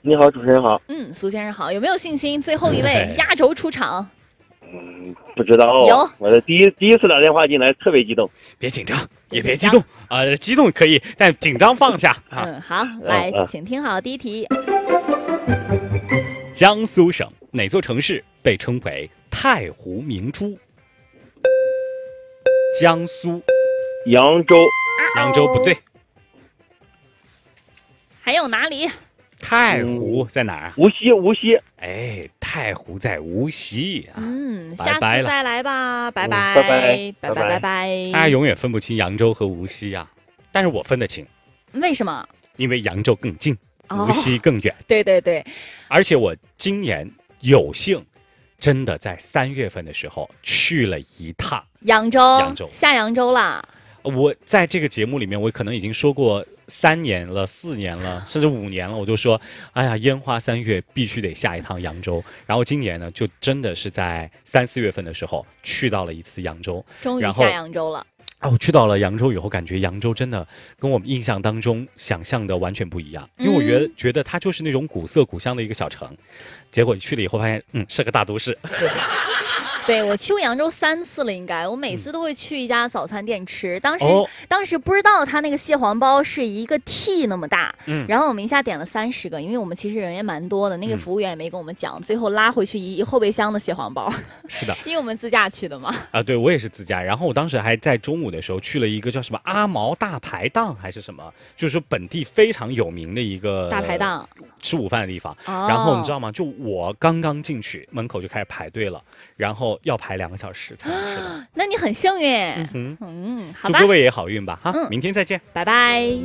你好，主持人好。 苏先生好，有没有信心最后一位压轴出场？ 不知道。 有， 我的第一次打电话进来，特别激动。 别紧张，也别激动啊，激动可以，但紧张放下啊。 好，来，请听好第一题。 江苏省哪座城市被称为太湖明珠？江苏。 扬州。 扬州不对。 还有哪里？ 太湖在哪儿啊？ 无锡。 哎，太湖在无锡啊。 下次再来吧，拜拜， 拜拜。 大家永远分不清扬州和无锡啊，但是我分得清。 为什么？ 因为扬州更近，无锡更远。 对对对。 而且我今年有幸，真的在3月份的时候去了一趟扬州，下扬州了。 我在这个节目里面，我可能已经说过3年了、4年了，甚至5年了，我就说，哎呀，烟花3月必须得下一趟扬州。然后今年呢，就真的是在3、4月份的时候去到了一次扬州， 终于下扬州了。 我去到了扬州以后，感觉扬州真的跟我们印象当中想象的完全不一样，因为我觉得它就是那种古色古香的一个小城，结果去了以后发现，是个大都市。 对，我去过扬州3次了，应该我每次都会去一家早餐店吃。当时不知道他那个蟹黄包是一个 T 那么大，然后我们一下点了30个，因为我们其实人也蛮多的，那个服务员也没跟我们讲，最后拉回去一后备箱的蟹黄包。 是的， 因为我们自驾去的嘛。 对，我也是自驾。然后我当时还在中午的时候去了一个叫什么阿毛大排档还是什么，就是说本地非常有名的一个大排档， 吃午饭的地方。然后你知道吗？就我刚刚进去，门口就开始排队了。然后要排2个小时才能吃的。 那你很幸运。好吧， 祝各位也好运吧哈，明天再见， 拜拜。